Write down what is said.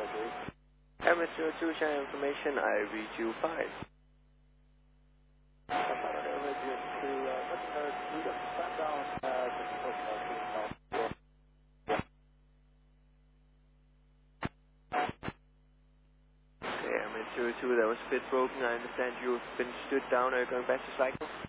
MS02, share information, I read you 5. Okay, MS02, that was a bit broken. I understand you've been stood down. Are you going back to cycle?